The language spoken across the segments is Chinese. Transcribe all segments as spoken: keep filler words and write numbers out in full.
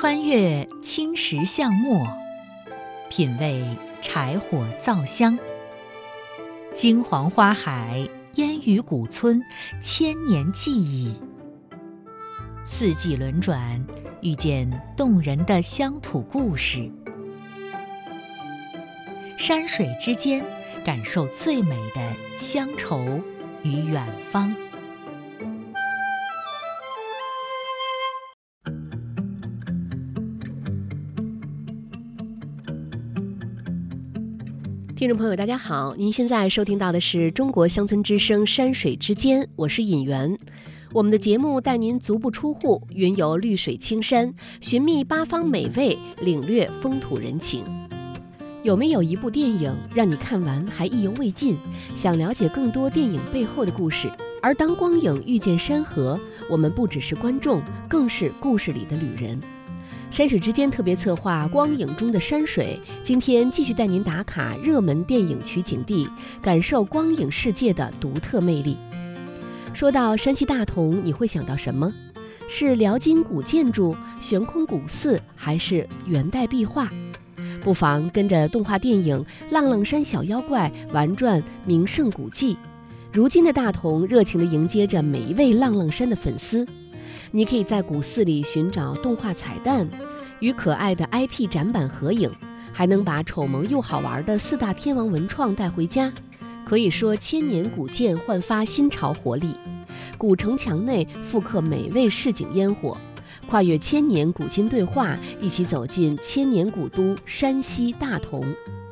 穿越青石巷陌，品味柴火皂香。金黄花海，烟雨古村，千年记忆。四季轮转，遇见动人的乡土故事。山水之间，感受最美的乡愁与远方。 听众朋友大家好，您现在收听到的是中国乡村之声山水之间，我是尹媛。我们的节目带您足不出户，云游绿水青山，寻觅八方美味，领略风土人情。有没有一部电影让你看完还意犹未尽，想了解更多电影背后的故事？而当光影遇见山河，我们不只是观众，更是故事里的旅人。山水之间特别策划光影中的山水，今天继续带您打卡热门电影取景地，感受光影世界的独特魅力。说到山西大同，你会想到什么？是辽金古建筑、悬空古寺，还是元代壁画？不妨跟着动画电影《浪浪山小妖怪》玩转名胜古迹。如今的大同热情地迎接着每一位浪浪山的粉丝。你可以在古寺里寻找动画彩蛋，与可爱的 I P 展板合影，还能把丑萌又好玩的四大天王文创带回家。可以说千年古建焕发新潮活力，古城墙内复刻美味市井烟火，跨越千年古今对话，一起走进千年古都山西大同。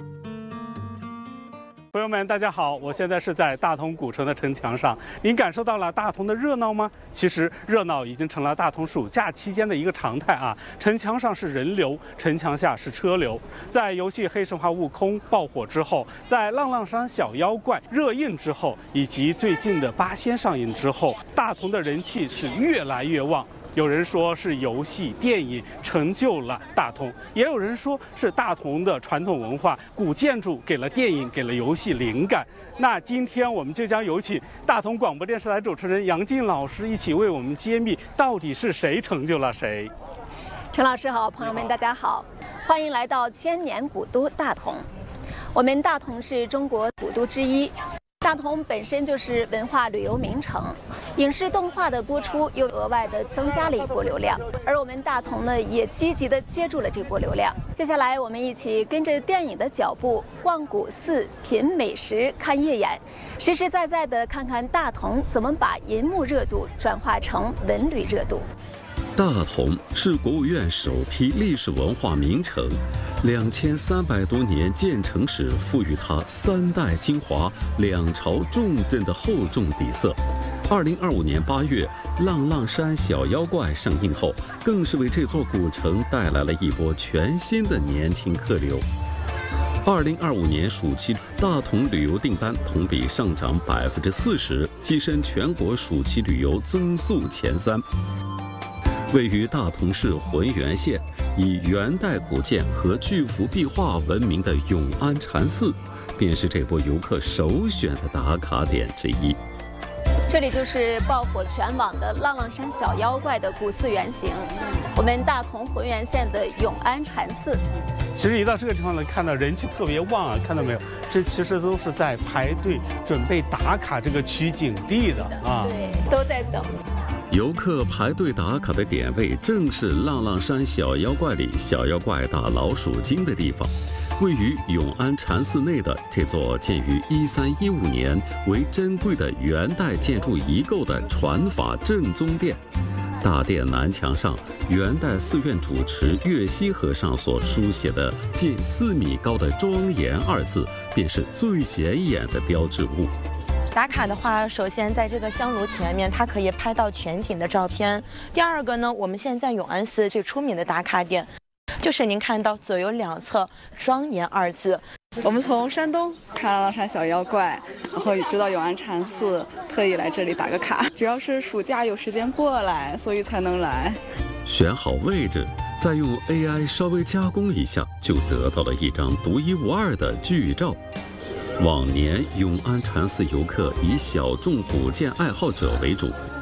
朋友们大家好，我现在是在大同古城的城墙上。您感受到了大同的热闹吗？其实热闹已经成了大同暑假期间的一个常态啊。城墙上是人流，城墙下是车流。在游戏《黑神话：悟空》爆火之后，在《浪浪山小妖怪》热映之后，以及最近的《八仙》上映之后，大同的人气是越来越旺。有人说是游戏电影成就了大同，也有人说是大同的传统文化古建筑给了电影给了游戏灵感。那今天我们就将有请大同广播电视台主持人杨静老师一起为我们揭秘到底是谁成就了谁。 陈老师好，朋友们大家好，欢迎来到千年古都大同。我们大同是中国古都之一，大同本身就是文化旅游名城，影视动画的播出又额外的增加了一波流量，而我们大同呢也积极的接住了这波流量。接下来我们一起跟着电影的脚步，逛古寺、品美食、看夜演，实实在在的看看大同怎么把银幕热度转化成文旅热度。 大同是国务院首批历史文化名城，两千三百多年建成史赋予它三代精华、两朝重镇的厚重底色。二零二五年八月，《浪浪山小妖怪》上映后，更是为这座古城带来了一波全新的年轻客流。二零二五年暑期，大同旅游订单同比上涨百分之四十，跻身全国暑期旅游增速前三。位于大同市浑源县，以元代古建和巨幅壁画闻名的永安禅寺，便是这波游客首选的打卡点之一。 这里就是爆火全网的浪浪山小妖怪的古寺原型，我们大同浑源县的永安禅寺。 其实一到这个地方呢，看到人气特别旺啊，看到没有？这其实都是在排队准备打卡这个取景地的啊， 对，都在等。 游客排队打卡的点位正是浪浪山小妖怪里小妖怪打老鼠精的地方。位于永安禅寺内的这座建于一三一五年、为珍贵的元代建筑遗构的传法正宗殿，大殿南墙上元代寺院主持岳西和尚所书写的近四米高的庄严二字，便是最显眼的标志物。 打卡的话，首先在这个香炉前面，它可以拍到全景的照片。第二个呢，我们现在永安寺最出名的打卡点，就是您看到左右两侧庄严二字。 我们从山东看浪浪山小妖怪，然后知道永安禅寺，特意来这里打个卡。主要是暑假有时间过来，所以才能来。 选好位置，再用 A I 稍微加工一下，就得到了一张独一无二的剧照。往年永安禅寺游客以小众古建爱好者为主，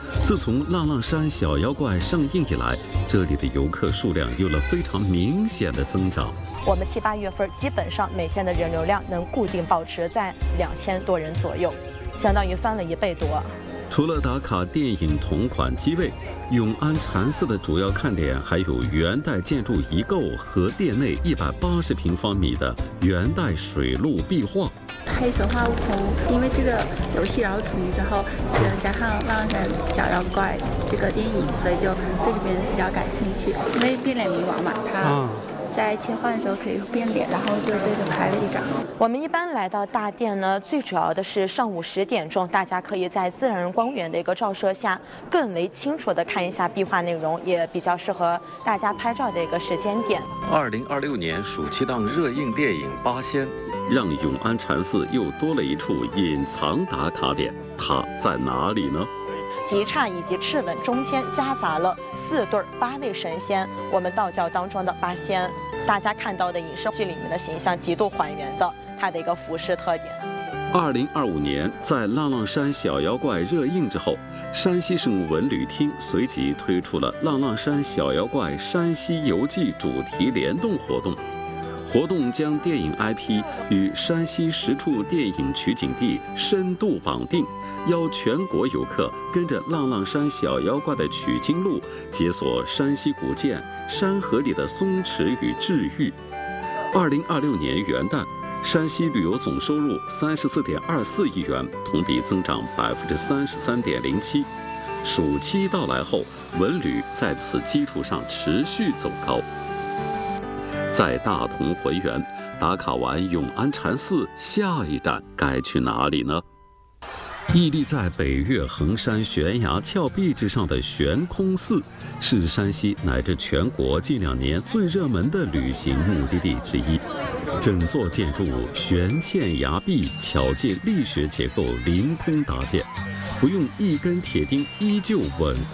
自从《浪浪山小妖怪》上映以来，这里的游客数量有了非常明显的增长。 我们七八月份基本上每天的人流量能固定保持在两千多人左右，相当于翻了一倍多。 除了打卡电影同款机位，永安禅寺的主要看点还有元代建筑遗构和殿内一百八十平方米的元代水陆壁画。 黑神话悟空，因为这个游戏然后出名之后，呃，加上《浪浪山小妖怪》这个电影，所以就对这边比较感兴趣。因为变脸冥王嘛，他在切换的时候可以变脸，然后就对着拍了一张。 我们一般来到大殿呢，最主要的是上午十点钟，大家可以在自然光源的一个照射下，更为清楚的看一下壁画内容，也比较适合大家拍照的一个时间点。 二零二六年暑期档热映电影《八仙》，让永安禅寺又多了一处隐藏打卡点，它在哪里呢？ 吉刹以及赤吻中间夹杂了四对八位神仙，我们道教当中的八仙。大家看到的影视剧里面的形象极度还原的它的一个服饰特点。 二零二五年，在《浪浪山小妖怪》热映之后，山西省文旅厅随即推出了《浪浪山小妖怪山西游记》主题联动活动。活动将电影 I P 与山西十处电影取景地深度绑定，邀全国游客跟着浪浪山小妖怪的取经路，解锁山西古建、山河里的松弛与治愈。二零二六年元旦，山西旅游总收入三十四点二四亿元，同比增长百分之三十三点零七。暑期到来后，文旅在此基础上持续走高。在大同回园打卡完永安禅寺，下一站该去哪里呢？屹立在北岳衡山悬崖峭壁之上的悬空寺，是山西乃至全国近两年最热门的旅行目的地之一。整座建筑悬嵌崖壁，巧借力学结构凌空搭建，不用一根铁钉依旧稳